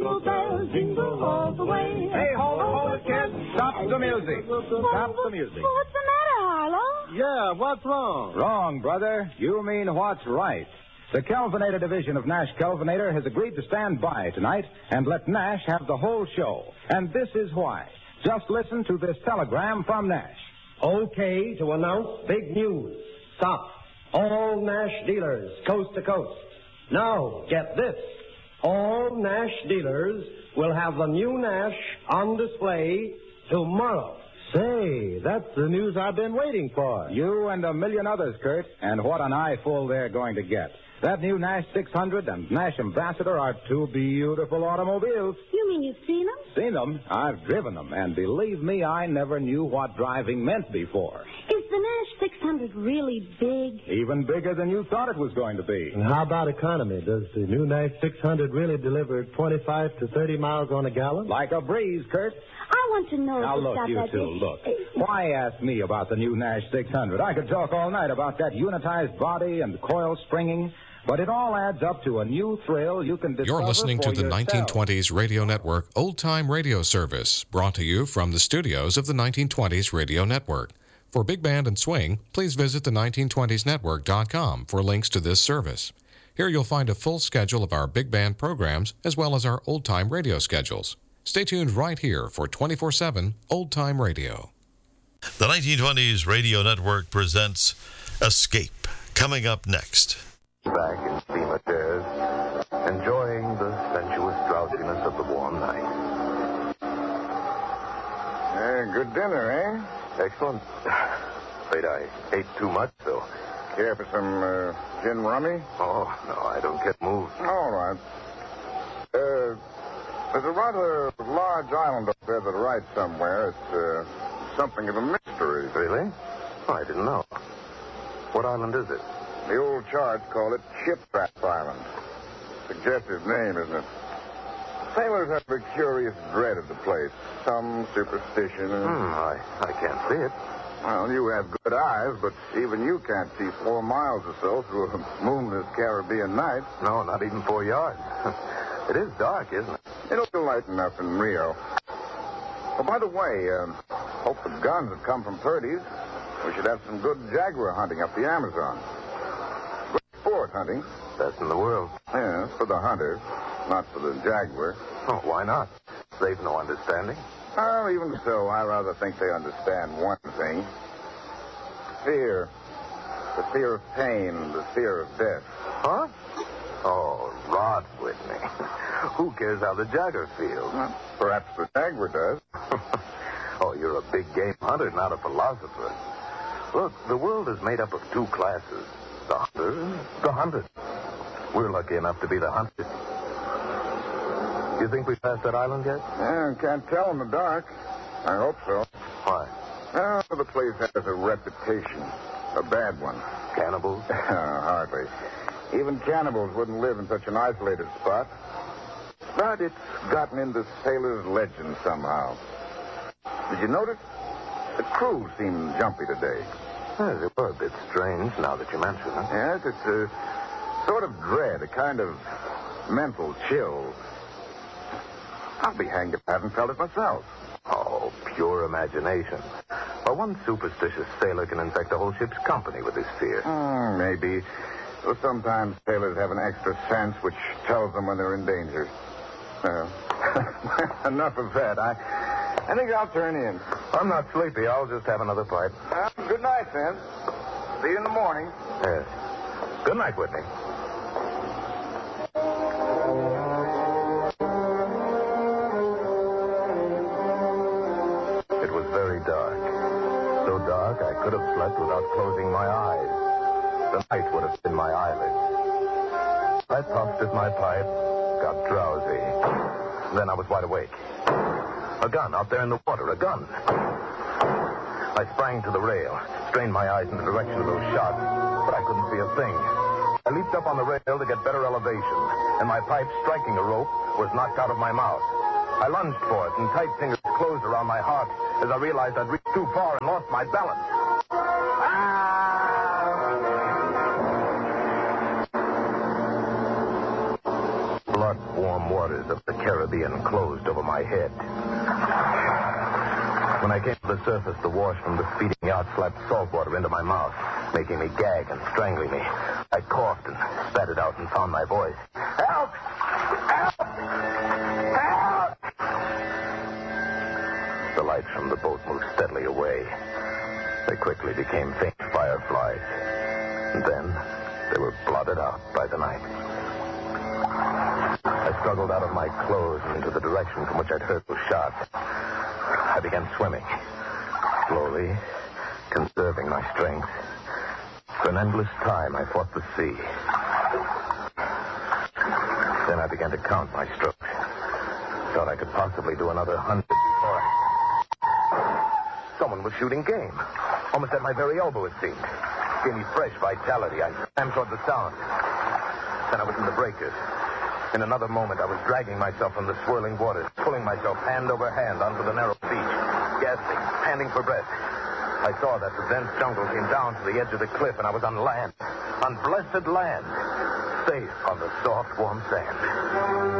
jingle bells, jingle all the way. Hey, hold it, kids. Stop the music. Stop the music. What's the matter, Harlow? Yeah, what's wrong? Wrong, brother. You mean what's right. The Kelvinator division of Nash Kelvinator has agreed to stand by tonight and let Nash have the whole show. And this is why. Just listen to this telegram from Nash. Okay to announce big news. Stop. All Nash dealers, coast to coast. Now, get this. All Nash dealers will have the new Nash on display tomorrow. Say, that's the news I've been waiting for. You and a million others, Kurt. And what an eyeful they're going to get. That new Nash 600 and Nash Ambassador are two beautiful automobiles. You mean you've seen them? Seen them? I've driven them. And believe me, I never knew what driving meant before. Is the Nash 600 really big? Even bigger than you thought it was going to be. And how about economy? Does the new Nash 600 really deliver 25 to 30 miles on a gallon? Like a breeze, Kurt. I want to know Now, if it's look, got you that two, big. look. Why ask me about the new Nash 600? I could talk all night about that unitized body and coil springing, but it all adds up to a new thrill you can discover. You're listening to the yourself. 1920s Radio Network Old Time Radio Service, brought to you from the studios of the 1920s Radio Network. For Big Band and Swing, please visit the 1920snetwork.com for links to this service. Here you'll find a full schedule of our Big Band programs as well as our Old Time Radio schedules. Stay tuned right here for 24/7 Old Time Radio. The 1920s Radio Network presents Escape, coming up next. Back in steamer chairs, enjoying the sensuous drowsiness of the warm night. Good dinner, eh? Excellent. Afraid I ate too much, though. Care for some gin rummy? Oh, no, I don't get moved. All right. There's a rather large island up there to the right somewhere. It's something of a mystery. Really? Oh, I didn't know. What island is it? The old charts call it Shipwreck Island. Suggestive name, isn't it? Sailors have a curious dread of the place. Some superstition. I can't see it. Well, you have good eyes, but even you can't see 4 miles or so through a moonless Caribbean night. No, not even 4 yards. It is dark, isn't it? It'll be light enough in Rio. Oh, by the way, hope the guns have come from Purdy's. We should have some good jaguar hunting up the Amazon. Good sport hunting. Best in the world. Yes, for the hunters, not for the jaguar. Oh, why not? They've no understanding. Oh, even so, I rather think they understand one thing. Fear. The fear of pain, the fear of death. Huh? Oh, Rod Whitney. Who cares how the jaguar feels? Well, perhaps the jaguar does. Oh, you're a big game hunter, not a philosopher. Look, the world is made up of 2 classes. The hunter and the hunted. We're lucky enough to be the hunted. You think we've passed that island yet? Yeah, can't tell in the dark. I hope so. Why? Oh, the place has a reputation. A bad one. Cannibals? Hardly. Even cannibals wouldn't live in such an isolated spot. But it's gotten into sailors' legend somehow. Did you notice? The crew seemed jumpy today. Yes, it was a bit strange now that you mention it. Yes, it's a sort of dread, a kind of mental chill. I'll be hanged if I haven't felt it myself. Oh, pure imagination. Well, one superstitious sailor can infect a whole ship's company with his fear. Maybe. Though sometimes sailors have an extra sense which tells them when they're in danger. Enough of that. I think I'll turn in. I'm not sleepy. I'll just have another pipe. Good night, then. See you in the morning. Yes. Good night, Whitney. It was very dark. So dark I could have slept without closing my eyes. The night would have been my eyelids. I puffed at my pipe, got drowsy. Then I was wide awake. A gun out there in the water, a gun. I sprang to the rail, strained my eyes in the direction of those shots, but I couldn't see a thing. I leaped up on the rail to get better elevation, and my pipe, striking a rope, was knocked out of my mouth. I lunged for it, and tight fingers closed around my heart as I realized I'd reached too far and lost my balance. Blood-warm waters of the Caribbean closed over my head. When I came to the surface, the wash from the speeding yacht slapped salt water into my mouth, making me gag and strangling me. I coughed and spat it out and found my voice. Help! Help! Help! The lights from the boat moved steadily away. They quickly became faint fireflies. And then they were blotted out by the night. I struggled out of my clothes and into the direction from which I'd heard those shots. I began swimming, slowly, conserving my strength. For an endless time, I fought the sea. Then I began to count my strokes. Thought I could possibly do another 100 before Someone was shooting game. Almost at my very elbow, it seemed. Gave me fresh vitality. I swam toward the sound. Then I was in the breakers. In another moment, I was dragging myself from the swirling waters, pulling myself hand over hand onto the narrow beach, gasping, panting for breath. I saw that the dense jungle came down to the edge of the cliff, and I was on land, on blessed land, safe on the soft, warm sand.